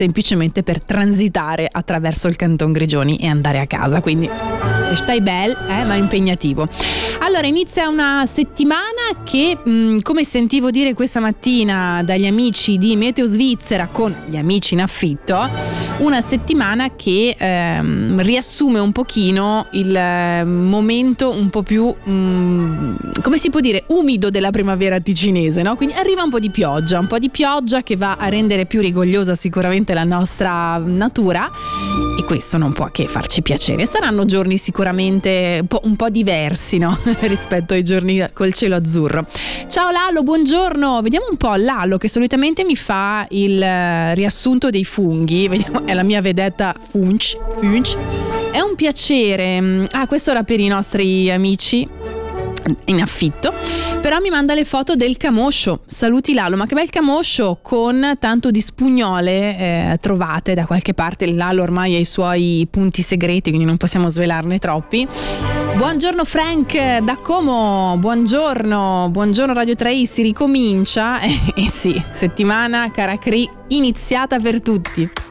semplicemente per transitare attraverso il Canton Grigioni e andare a casa, quindi stai bel, ma impegnativo. Allora, inizia una settimana che, come sentivo dire questa mattina dagli amici di Meteo Svizzera con gli amici in affitto, una settimana che riassume un pochino il momento un po' più, come si può dire, umido della primavera ticinese, no? Quindi arriva un po' di pioggia che va a rendere più rigogliosa sicuramente la nostra natura, e questo non può che farci piacere. Saranno giorni sicuramente un po' diversi, no? Rispetto ai giorni col cielo azzurro. Ciao Lalo, buongiorno. Vediamo un po' Lalo, che solitamente mi fa il riassunto dei funghi. Vediamo, è la mia vedetta Funch. È un piacere. Questo era per i nostri amici in affitto, però mi manda le foto del camoscio. Saluti Lalo, ma che bel camoscio con tanto di spugnole trovate da qualche parte. Lalo ormai ha i suoi punti segreti, quindi non possiamo svelarne troppi. Buongiorno Frank da Como, buongiorno Radio 3, si ricomincia, sì, settimana Caracri iniziata per tutti.